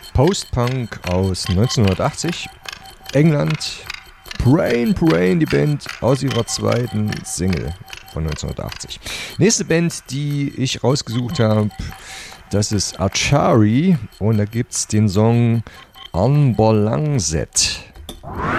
Post-Punk aus 1980, England. Brain, die Band aus ihrer zweiten Single von 1980. Nächste Band, die ich rausgesucht habe, das ist Achari und da gibt's den Song Anbolangset.